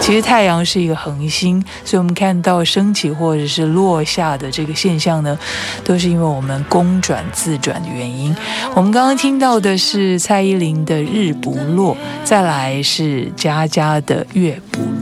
其实太阳是一个恒星，所以我们看到升起或者是落下的这个现象呢，都是因为我们公转自转的原因。我们刚刚听到的是蔡依林的《日不落》，再来是佳佳的《月不